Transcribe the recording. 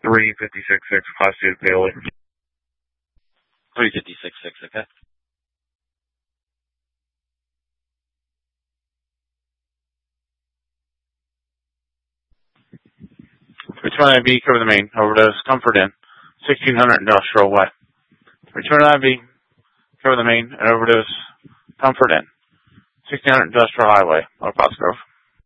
3566, Class 2 Paoli. 3566, okay. Return IV, cover the main, overdose, Comfort Inn, 1600 Industrial Way. Return IV, cover the main, and overdose, Comfort Inn, 1600 Industrial Highway, Oak Grove.